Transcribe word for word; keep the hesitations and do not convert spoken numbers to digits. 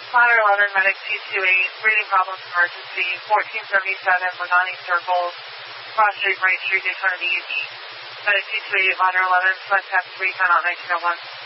Ladder eleven, medic two two eight, breathing problems, emergency, fourteen seventy-seven, Lagani Circle, Cross Street, Bright Street, Daytona B U D. Medic two two eight, Ladder eleven, select tap three, count out nineteen oh one.